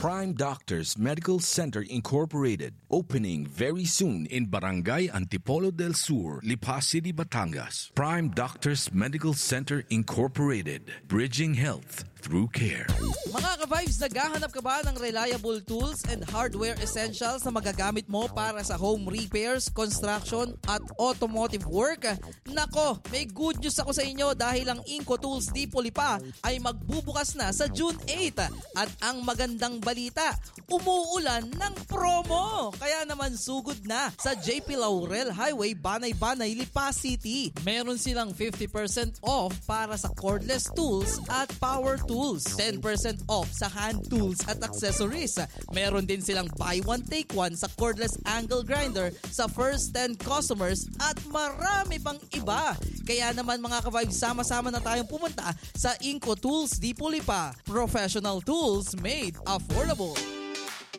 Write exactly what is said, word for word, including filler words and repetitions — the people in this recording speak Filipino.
Prime Doctors Medical Center Incorporated, opening very soon in Barangay Antipolo del Sur, Lipa City, Batangas. Prime Doctors Medical Center Incorporated, bridging health through care. Mga ka-vibes, naghahanap ka ba ng reliable tools and hardware essentials na magagamit mo para sa home repairs, construction at automotive work? Nako, may good news ako sa inyo dahil ang Inco Tools Depot Lipa ay magbubukas na sa June eighth. At ang magandang balita, umuulan ng promo. Kaya naman sugod na sa J P Laurel Highway, Banay-Banay, Lipa City. Meron silang fifty percent off para sa cordless tools at power tools. ten percent off sa hand tools at accessories. Meron din silang buy one take one sa cordless angle grinder sa first ten customers at marami pang iba. Kaya naman mga ka-vibes, sama-sama na tayong pumunta sa Inco Tools Depot Lipa. Professional tools made affordable.